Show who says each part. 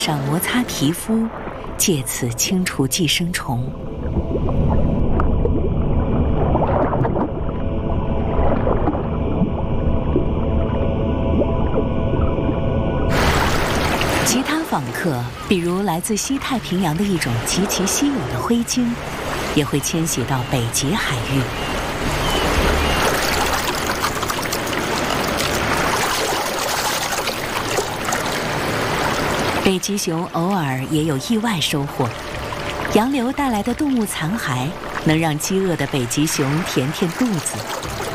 Speaker 1: 上摩擦皮肤，借此清除寄生虫。其他访客，比如来自西太平洋的一种极其稀有的灰鲸，也会迁徙到北极海域。北极熊偶尔也有意外收获，洋流带来的动物残骸能让饥饿的北极熊填填肚子。